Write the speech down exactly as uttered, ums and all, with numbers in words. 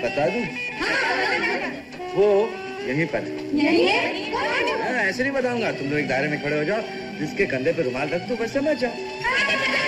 बता दूं? वो यहीं पर यहीं है? ऐसे नहीं बताऊंगा। तुम लोग एक दायरे में खड़े हो जाओ, जिसके कंधे पे रुमाल रख दो बस समझ जाओ।